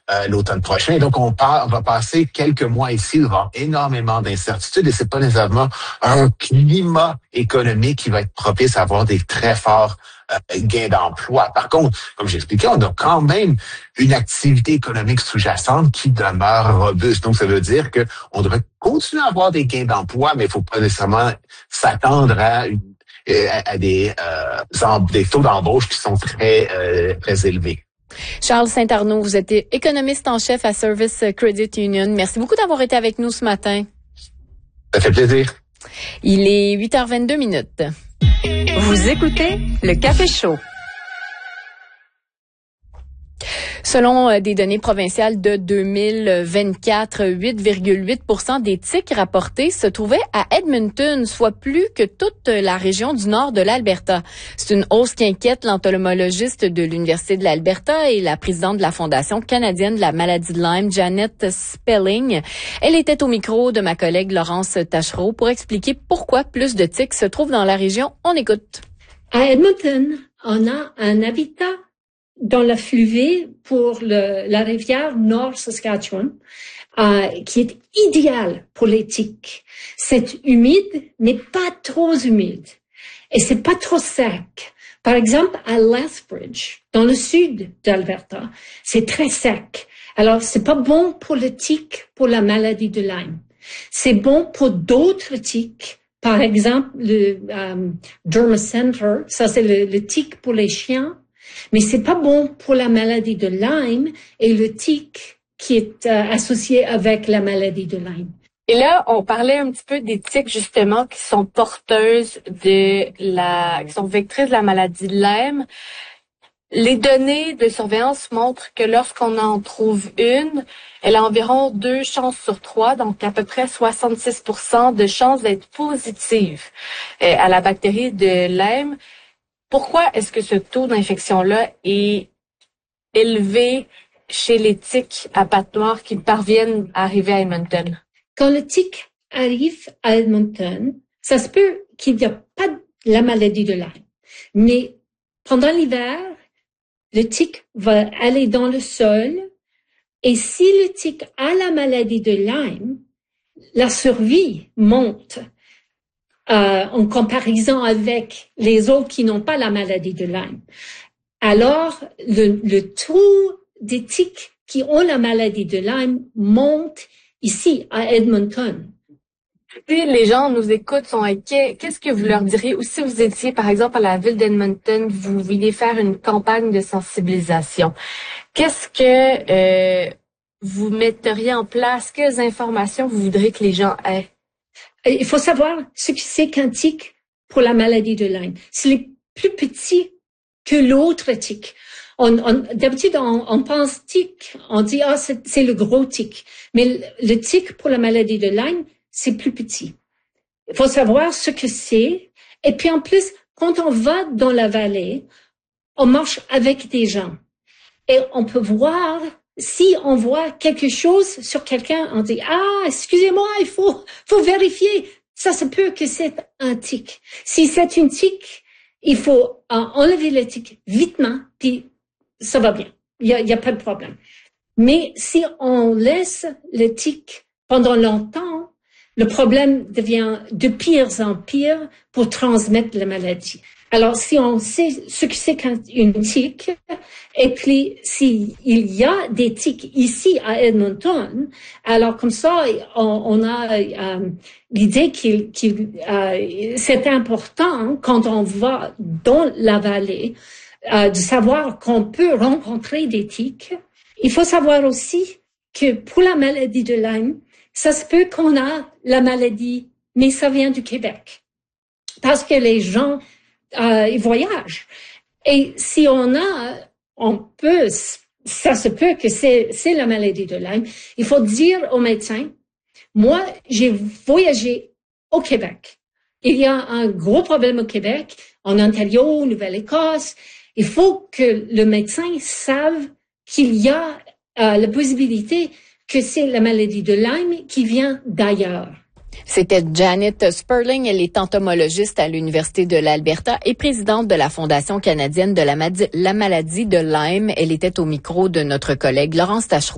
l'automne prochain. Et donc, on va passer quelques mois ici devant énormément d'incertitudes et c'est pas nécessairement un climat économique qui va être propice à avoir des très forts gains d'emploi. Par contre, comme j'expliquais, on a quand même une activité économique sous-jacente qui demeure robuste. Donc, ça veut dire que on devrait continuer à avoir des gains d'emploi, mais il faut pas nécessairement s'attendre à des taux d'embauche qui sont très élevés. Charles Saint-Arnaud, vous êtes économiste en chef à Service Credit Union. Merci beaucoup d'avoir été avec nous ce matin. Ça fait plaisir. Il est 8h22. Vous écoutez le Café Chaud. Selon des données provinciales de 2024, 8,8% des tiques rapportés se trouvaient à Edmonton, soit plus que toute la région du nord de l'Alberta. C'est une hausse qui inquiète l'entomologiste de l'Université de l'Alberta et la présidente de la Fondation canadienne de la maladie de Lyme, Janet Spelling. Elle était au micro de ma collègue Laurence Taschereau pour expliquer pourquoi plus de tiques se trouvent dans la région. On écoute. À Edmonton, on a un habitat dans la fluvée pour la rivière Nord Saskatchewan, qui est idéal pour les tiques. C'est humide, mais pas trop humide. Et c'est pas trop sec. Par exemple, à Lethbridge, dans le sud d'Alberta, c'est très sec. Alors, c'est pas bon pour le tique, pour la maladie de Lyme. C'est bon pour d'autres tiques. Par exemple, le Dermacenter, ça c'est le tique pour les chiens. Mais c'est pas bon pour la maladie de Lyme et le tic qui est associé avec la maladie de Lyme. Et là, on parlait un petit peu des tiques justement qui sont porteuses qui sont vectrices de la maladie de Lyme. Les données de surveillance montrent que lorsqu'on en trouve une, elle a environ 2 chances sur 3, donc à peu près 66% de chances d'être positive à la bactérie de Lyme. Pourquoi est-ce que ce taux d'infection-là est élevé chez les tiques à pattes noires qui parviennent à arriver à Edmonton? Quand le tic arrive à Edmonton, ça se peut qu'il n'y a pas la maladie de Lyme. Mais pendant l'hiver, le tic va aller dans le sol et si le tic a la maladie de Lyme, la survie monte. En comparaison avec les autres qui n'ont pas la maladie de Lyme. Alors, le taux des tiques qui ont la maladie de Lyme monte ici, à Edmonton. Si les gens nous écoutent, sont inquiets, qu'est-ce que vous leur diriez? Ou si vous étiez, par exemple, à la ville d'Edmonton, vous vouliez faire une campagne de sensibilisation, qu'est-ce que vous metteriez en place? Quelles informations vous voudriez que les gens aient? Il faut savoir ce que c'est qu'un tic pour la maladie de Lyme. C'est plus petit que l'autre tic. D'habitude, on pense tic, on dit, c'est le gros tic. Mais le tic pour la maladie de Lyme, c'est plus petit. Il faut savoir ce que c'est. Et puis en plus, quand on va dans la vallée, on marche avec des gens. Et on peut voir, si on voit quelque chose sur quelqu'un, on dit, excusez-moi, il faut vérifier. Ça se peut que c'est un tic. Si c'est une tic, il faut enlever le tic vitement, puis ça va bien. Il y a pas de problème. Mais si on laisse le tic pendant longtemps, le problème devient de pire en pire pour transmettre la maladie. Alors, si on sait ce que c'est qu'une tique, et puis s'il y a des tiques ici à Edmonton, alors comme ça, on a l'idée c'est important quand on va dans la vallée de savoir qu'on peut rencontrer des tiques. Il faut savoir aussi que pour la maladie de Lyme, ça se peut qu'on a la maladie, mais ça vient du Québec. Parce que les gens ils voyagent. Et si ça se peut que c'est la maladie de Lyme. Il faut dire au médecin, moi, j'ai voyagé au Québec. Il y a un gros problème au Québec, en Ontario, Nouvelle-Écosse. Il faut que le médecin sache qu'il y a la possibilité que c'est la maladie de Lyme qui vient d'ailleurs. C'était Janet Spelling. Elle est entomologiste à l'Université de l'Alberta et présidente de la Fondation canadienne de la maladie de Lyme. Elle était au micro de notre collègue Laurence Taschereau.